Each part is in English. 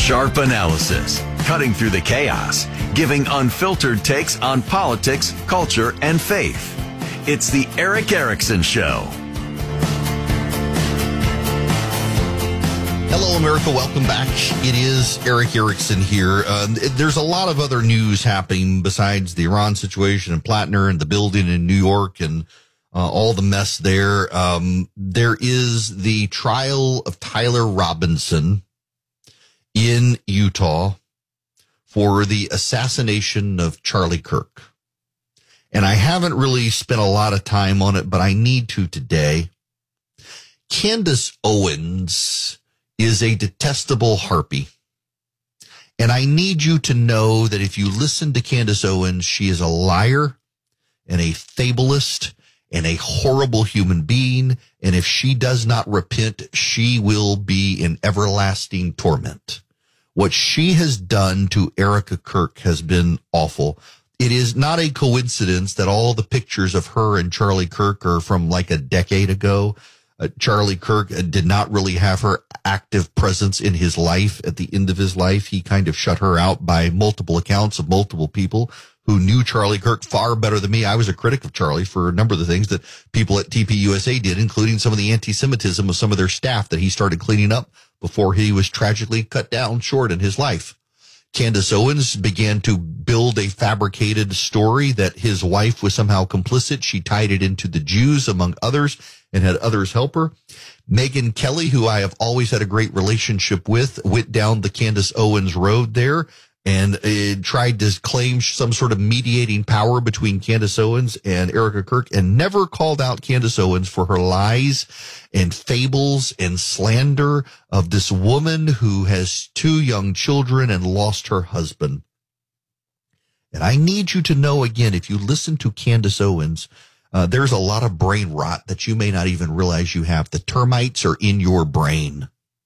Sharp analysis, cutting through the chaos, giving unfiltered takes on politics, culture, and faith. It's the Erick Erickson Show. Hello, America. Welcome back. It is Erick Erickson here. There's a lot of other news happening besides the Iran situation and Plattner and the building in New York and all the mess there. There is the trial of Tyler Robinson in Utah for the assassination of Charlie Kirk. And I haven't really spent a lot of time on it, but I need to today. Candace Owens is a detestable harpy. And I need you to know that if you listen to Candace Owens, she is a liar and a fabulist and a horrible human being. And if she does not repent, she will be in everlasting torment. What she has done to Erica Kirk has been awful. It is not a coincidence that all the pictures of her and Charlie Kirk are from like a decade ago. Charlie Kirk did not really have her active presence in his life. At the end of his life, he kind of shut her out by multiple accounts of multiple people who knew Charlie Kirk far better than me. I was a critic of Charlie for a number of the things that people at TPUSA did, including some of the anti-Semitism of some of their staff that he started cleaning up before he was tragically cut down short in his life. Candace Owens began to build a fabricated story that his wife was somehow complicit. She tied it into the Jews, among others, and had others help her. Megyn Kelly, who I have always had a great relationship with, went down the Candace Owens road there and tried to claim some sort of mediating power between Candace Owens and Erica Kirk, and never called out Candace Owens for her lies and fables and slander of this woman who has 2 young children and lost her husband. And I need you to know, again, if you listen to Candace Owens, there's a lot of brain rot that you may not even realize you have. The termites are in your brain.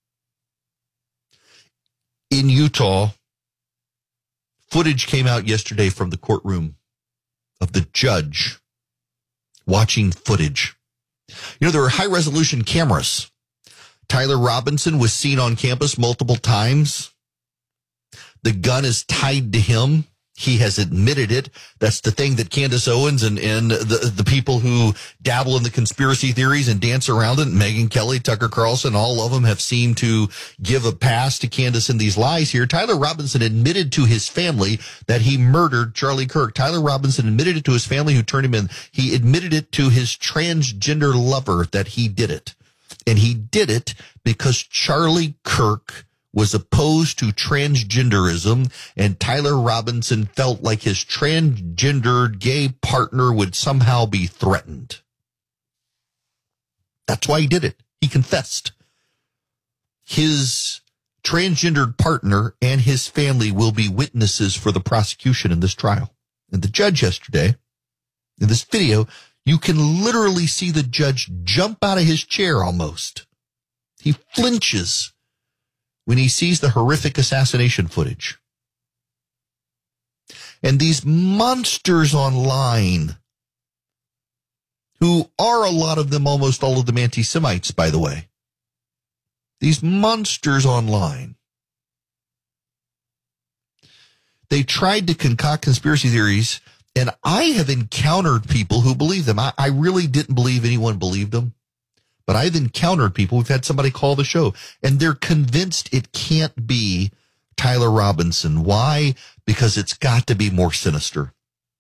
In Utah, footage came out yesterday from the courtroom of the judge watching footage. You know, there are high-resolution cameras. Tyler Robinson was seen on campus multiple times. The gun is tied to him. He has admitted it. That's the thing that Candace Owens and the people who dabble in the conspiracy theories and dance around it, Megyn Kelly, Tucker Carlson, all of them have seemed to give a pass to Candace in these lies here. Tyler Robinson admitted to his family that he murdered Charlie Kirk. Tyler Robinson admitted it to his family who turned him in. He admitted it to his transgender lover that he did it. And he did it because Charlie Kirk was opposed to transgenderism, and Tyler Robinson felt like his transgendered gay partner would somehow be threatened. That's why he did it. He confessed. His transgendered partner and his family will be witnesses for the prosecution in this trial. And the judge yesterday, in this video, you can literally see the judge jump out of his chair almost. He flinches when he sees the horrific assassination footage. And these monsters online, who are a lot of them, almost all of them anti-Semites, by the way. These monsters online, they tried to concoct conspiracy theories, and I have encountered people who believe them. I really didn't believe anyone believed them. But I've encountered people, we've had somebody call the show, and they're convinced it can't be Tyler Robinson. Why? Because it's got to be more sinister.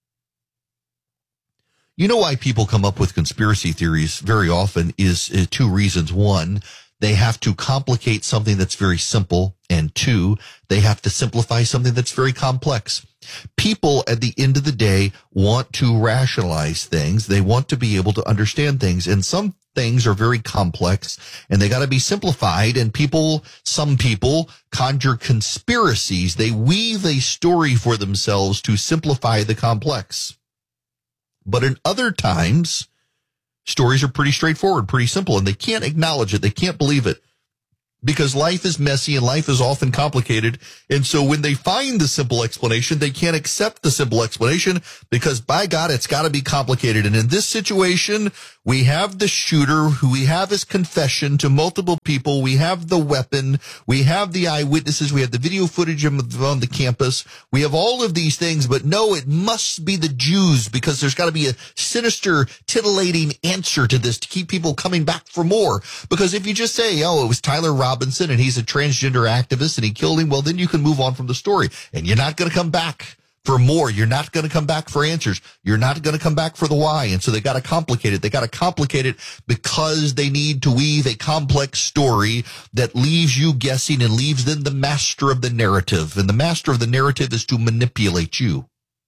You know why people come up with conspiracy theories very often is 2 reasons. 1, they have to complicate something that's very simple. And 2, they have to simplify something that's very complex. People at the end of the day want to rationalize things. They want to be able to understand things. And some things are very complex and they got to be simplified. And some people conjure conspiracies. They weave a story for themselves to simplify the complex. But in other times, stories are pretty straightforward, pretty simple, and they can't acknowledge it. They can't believe it. Because life is messy and life is often complicated. And so when they find the simple explanation, they can't accept the simple explanation because, by God, it's got to be complicated. And in this situation, We have the shooter who we have his confession to multiple people. We have the weapon. We have the eyewitnesses. We have the video footage on the campus. We have all of these things, but no, it must be the Jews because there's got to be a sinister, titillating answer to this to keep people coming back for more. Because if you just say, oh, it was Tyler Robinson and he's a transgender activist and he killed him, well, then you can move on from the story and you're not going to come back for more. You're not going to come back for answers. You're not going to come back for the why. And so they got to complicate it. They got to complicate it because they need to weave a complex story that leaves you guessing and leaves them the master of the narrative. And the master of the narrative is to manipulate you.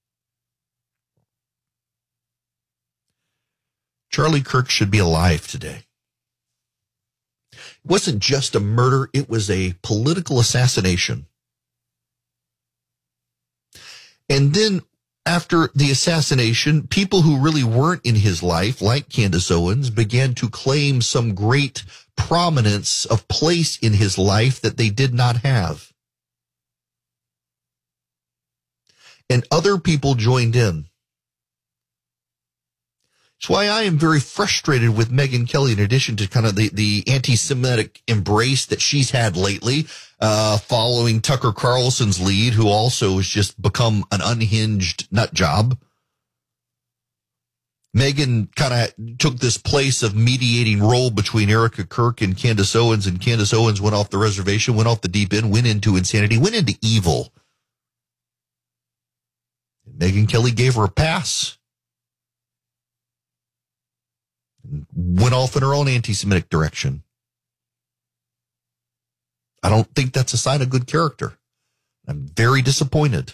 Charlie Kirk should be alive today. It wasn't just a murder. It was a political assassination. And then after the assassination, people who really weren't in his life, like Candace Owens, began to claim some great prominence of place in his life that they did not have. And other people joined in. That's why I am very frustrated with Megyn Kelly, in addition to kind of the anti-Semitic embrace that she's had lately, following Tucker Carlson's lead, who also has just become an unhinged nut job. Megyn kind of took this place of mediating role between Erica Kirk and Candace Owens went off the reservation, went off the deep end, went into insanity, went into evil. Megyn Kelly gave her a pass. Went off in her own anti-Semitic direction. I don't think that's a sign of good character. I'm very disappointed.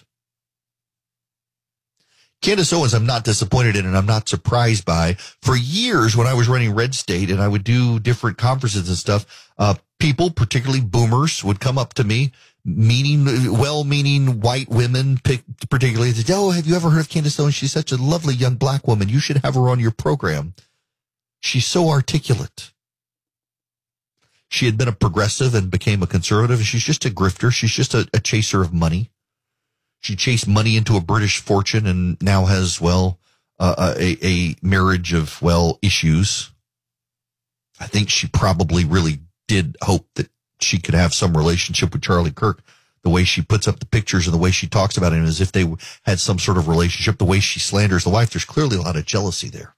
Candace Owens, I'm not disappointed in and I'm not surprised by. For years, when I was running Red State and I would do different conferences and stuff, people, particularly boomers, would come up to me, well-meaning white women, particularly, say, oh, have you ever heard of Candace Owens? She's such a lovely young black woman. You should have her on your program. She's so articulate. She had been a progressive and became a conservative. She's just a grifter. She's just a chaser of money. She chased money into a British fortune and now has, well, a marriage of, well, issues. I think she probably really did hope that she could have some relationship with Charlie Kirk. The way she puts up the pictures and the way she talks about him as if they had some sort of relationship, the way she slanders the wife, there's clearly a lot of jealousy there.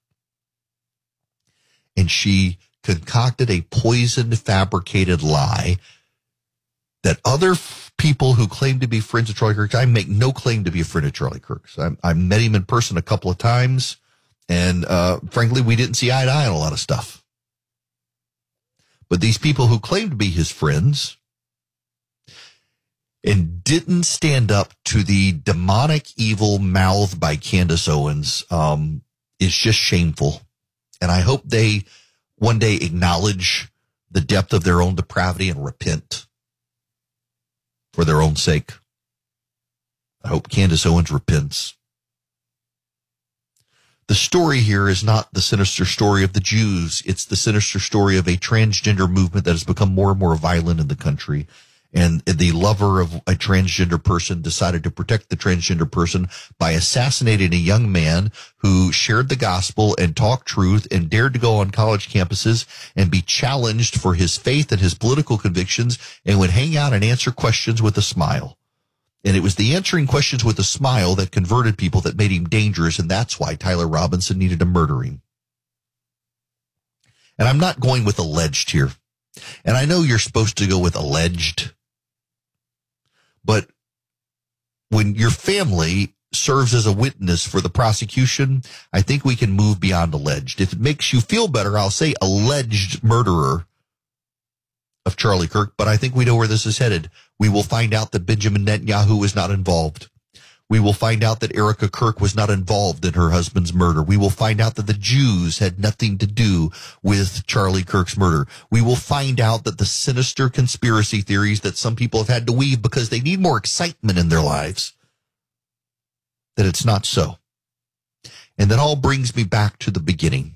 And she concocted a poisoned, fabricated lie that other people who claim to be friends of Charlie Kirk, I make no claim to be a friend of Charlie Kirk. So I met him in person a couple of times, and frankly, we didn't see eye to eye on a lot of stuff. But these people who claim to be his friends and didn't stand up to the demonic evil mouthed by Candace Owens is just shameful. And I hope they one day acknowledge the depth of their own depravity and repent for their own sake. I hope Candace Owens repents. The story here is not the sinister story of the Jews. It's the sinister story of a transgender movement that has become more and more violent in the country. And the lover of a transgender person decided to protect the transgender person by assassinating a young man who shared the gospel and talked truth and dared to go on college campuses and be challenged for his faith and his political convictions and would hang out and answer questions with a smile. And it was the answering questions with a smile that converted people that made him dangerous, and that's why Tyler Robinson needed to murder him. And I'm not going with alleged here. And I know you're supposed to go with alleged. But when your family serves as a witness for the prosecution, I think we can move beyond alleged. If it makes you feel better, I'll say alleged murderer of Charlie Kirk, but I think we know where this is headed. We will find out that Benjamin Netanyahu was not involved. We will find out that Erica Kirk was not involved in her husband's murder. We will find out that the Jews had nothing to do with Charlie Kirk's murder. We will find out that the sinister conspiracy theories that some people have had to weave because they need more excitement in their lives, that it's not so. And that all brings me back to the beginning.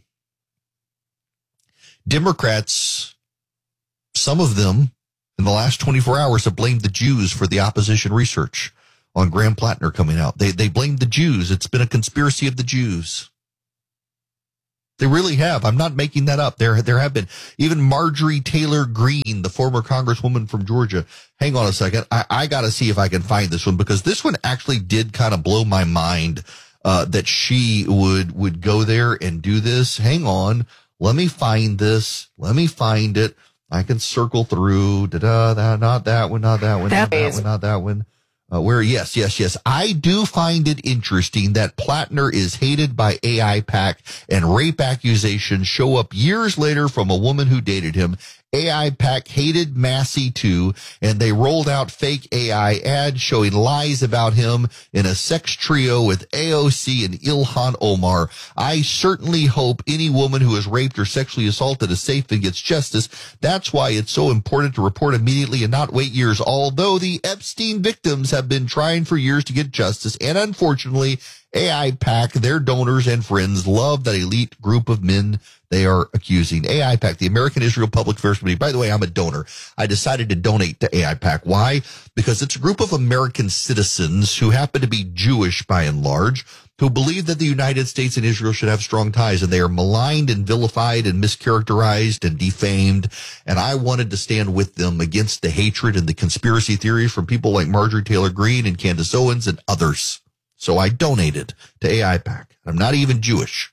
Democrats, some of them in the last 24 hours have blamed the Jews for the opposition research on Graham Plattner coming out. They blamed the Jews. It's been a conspiracy of the Jews. They really have. I'm not making that up. There have been. Even Marjorie Taylor Greene, the former congresswoman from Georgia. Hang on a second. I got to see if I can find this one, because this one actually did kind of blow my mind, that she would go there and do this. Hang on. Let me find this. Let me find it. I can circle through. Not that one, not that one, not that one, not that one. Yes. I do find it interesting that Plattner is hated by AIPAC, and rape accusations show up years later from a woman who dated him. AIPAC hated Massey too, and they rolled out fake AI ads showing lies about him in a sex trio with AOC and Ilhan Omar. I certainly hope any woman who is raped or sexually assaulted is safe and gets justice. That's why it's so important to report immediately and not wait years. Although the Epstein victims have been trying for years to get justice, and unfortunately, AIPAC, their donors and friends, love that elite group of men they are accusing. AIPAC, the American Israel Public Affairs Committee. By the way, I'm a donor. I decided to donate to AIPAC. Why? Because it's a group of American citizens who happen to be Jewish by and large, who believe that the United States and Israel should have strong ties, and they are maligned and vilified and mischaracterized and defamed. And I wanted to stand with them against the hatred and the conspiracy theories from people like Marjorie Taylor Greene and Candace Owens and others. So I donated to AIPAC. I'm not even Jewish.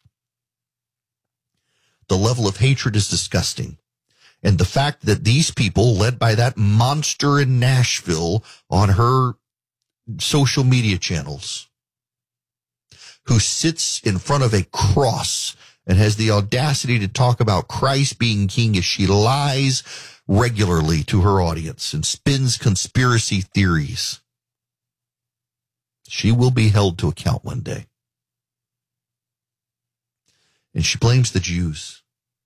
The level of hatred is disgusting. And the fact that these people, led by that monster in Nashville on her social media channels, who sits in front of a cross and has the audacity to talk about Christ being king as she lies regularly to her audience and spins conspiracy theories, she will be held to account one day. And she blames the Jews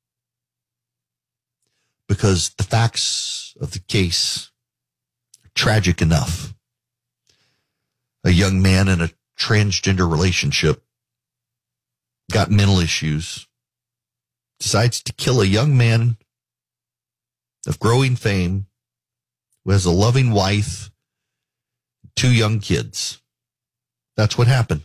because the facts of the case are tragic enough. A young man in a transgender relationship got mental issues, decides to kill a young man of growing fame who has a loving wife, 2 young kids. That's what happened.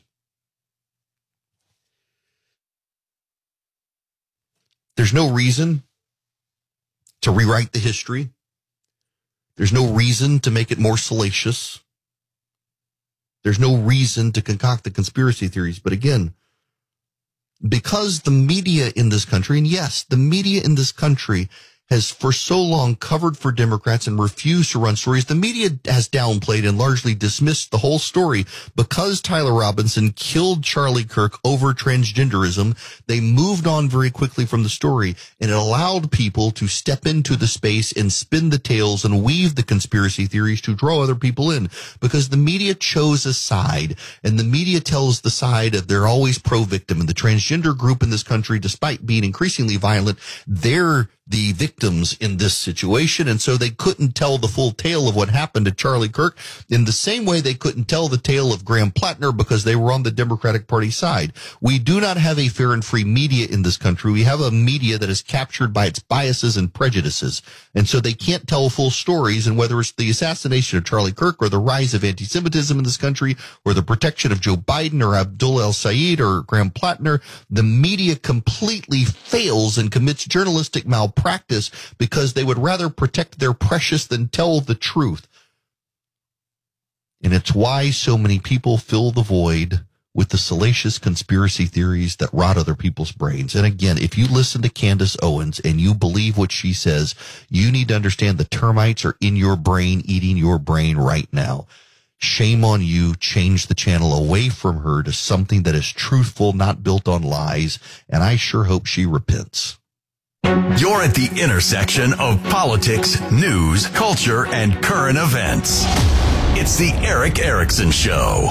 There's no reason to rewrite the history. There's no reason to make it more salacious. There's no reason to concoct the conspiracy theories. But again, because the media in this country, and yes, the media in this country has for so long covered for Democrats and refused to run stories, the media has downplayed and largely dismissed the whole story. Because Tyler Robinson killed Charlie Kirk over transgenderism, they moved on very quickly from the story, and it allowed people to step into the space and spin the tales and weave the conspiracy theories to draw other people in, because the media chose a side, and the media tells the side of they're always pro-victim, and the transgender group in this country, despite being increasingly violent, they're the victims in this situation, and so they couldn't tell the full tale of what happened to Charlie Kirk in the same way they couldn't tell the tale of Graham Plattner because they were on the Democratic Party side. We do not have a fair and free media in this country. We have a media that is captured by its biases and prejudices, and so they can't tell full stories. And whether it's the assassination of Charlie Kirk or the rise of anti-Semitism in this country or the protection of Joe Biden or Abdullah el-Sayed or Graham Plattner, the media completely fails and commits journalistic malpractice because they would rather protect their precious than tell the truth. And it's why so many people fill the void with the salacious conspiracy theories that rot other people's brains. And again, if you listen to Candace Owens and you believe what she says, you need to understand the termites are in your brain, eating your brain right now. Shame on you. Change the channel away from her to something that is truthful, not built on lies. And I sure hope she repents. You're at the intersection of politics, news, culture, and current events. It's the Erick Erickson Show.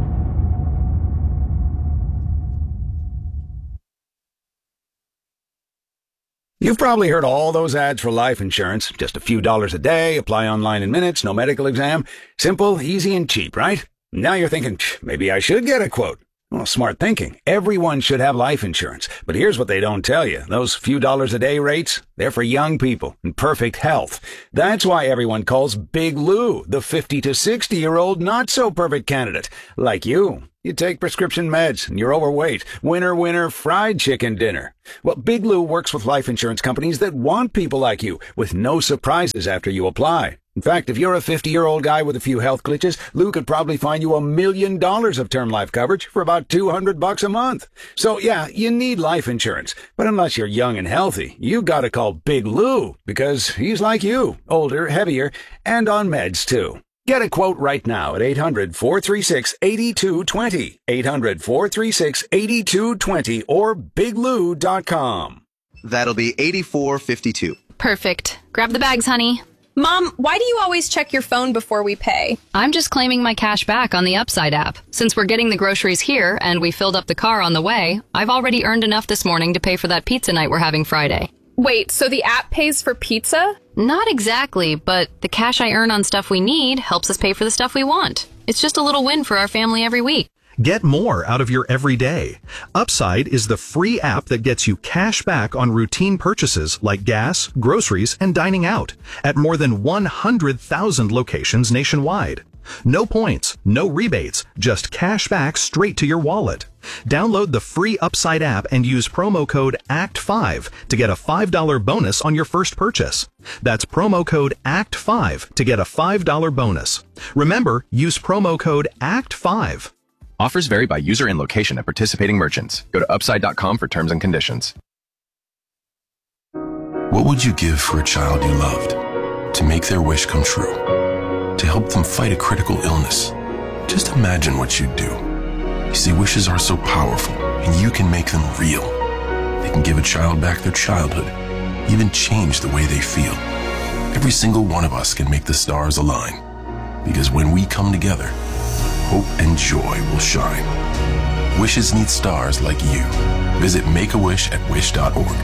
You've probably heard all those ads for life insurance. Just a few dollars a day, apply online in minutes, no medical exam. Simple, easy, and cheap, right? Now you're thinking, maybe I should get a quote. Well, smart thinking. Everyone should have life insurance. But here's what they don't tell you. Those few dollars a day rates, they're for young people in perfect health. That's why everyone calls Big Lou the 50 to 60-year-old not-so-perfect candidate. Like you. You take prescription meds and you're overweight. Winner, fried chicken dinner. Well, Big Lou works with life insurance companies that want people like you with no surprises after you apply. In fact, if you're a 50-year-old guy with a few health glitches, Lou could probably find you $1 million of term life coverage for about $200 a month. So yeah, you need life insurance. But unless you're young and healthy, you gotta call Big Lou because he's like you, older, heavier, and on meds too. Get a quote right now at 800-436-8220, 800-436-8220, or biglou.com. That'll be 8452. Perfect. Grab the bags, honey. Mom, why do you always check your phone before we pay? I'm just claiming my cash back on the Upside app. Since we're getting the groceries here and we filled up the car on the way, I've already earned enough this morning to pay for that pizza night we're having Friday. Wait, so the app pays for pizza? Not exactly, but the cash I earn on stuff we need helps us pay for the stuff we want. It's just a little win for our family every week. Get more out of your everyday. Upside is the free app that gets you cash back on routine purchases like gas, groceries, and dining out at more than 100,000 locations nationwide. No points, no rebates, just cash back straight to your wallet. Download the free Upside app and use promo code ACT5 to get a $5 bonus on your first purchase. That's promo code ACT5 to get a $5 bonus. Remember, use promo code ACT5. Offers vary by user and location at participating merchants. Go to upside.com for terms and conditions. What would you give for a child you loved? To make their wish come true? To help them fight a critical illness? Just imagine what you'd do. You see, wishes are so powerful, and you can make them real. They can give a child back their childhood, even change the way they feel. Every single one of us can make the stars align. Because when we come together, hope and joy will shine. Wishes need stars like you. Visit Make-A-Wish at wish.org.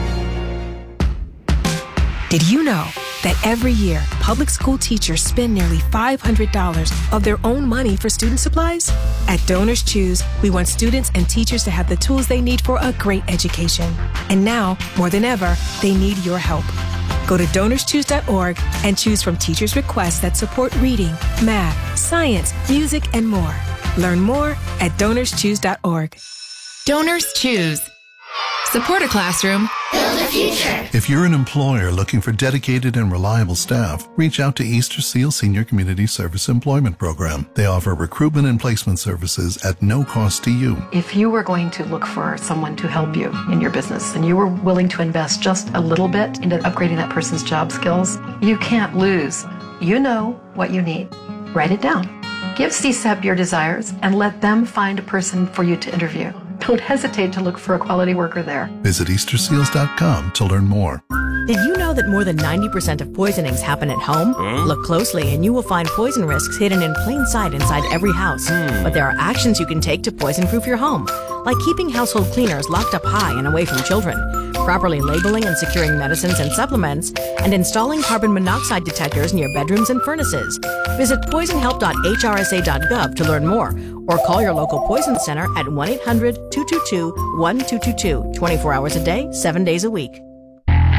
Did you know that every year, public school teachers spend nearly $500 of their own money for student supplies? At Donors Choose, we want students and teachers to have the tools they need for a great education. And now, more than ever, they need your help. Go to DonorsChoose.org and choose from teachers' requests that support reading, math, science, music, and more. Learn more at DonorsChoose.org. Donors Choose. Support a classroom. Build a future. If you're an employer looking for dedicated and reliable staff, reach out to Easter Seal Senior Community Service Employment Program. They offer recruitment and placement services at no cost to you. If you were going to look for someone to help you in your business and you were willing to invest just a little bit into upgrading that person's job skills, you can't lose. You know what you need. Write it down. Give CSEP your desires and let them find a person for you to interview. Don't hesitate to look for a quality worker there. Visit EasterSeals.com to learn more. Did you know that more than 90% of poisonings happen at home? Look closely and you will find poison risks hidden in plain sight inside every house. But there are actions you can take to poison-proof your home, like keeping household cleaners locked up high and away from children, properly labeling and securing medicines and supplements, and installing carbon monoxide detectors near bedrooms and furnaces. Visit poisonhelp.hrsa.gov to learn more, or call your local poison center at 1-800-222-1222, 24 hours a day, 7 days a week.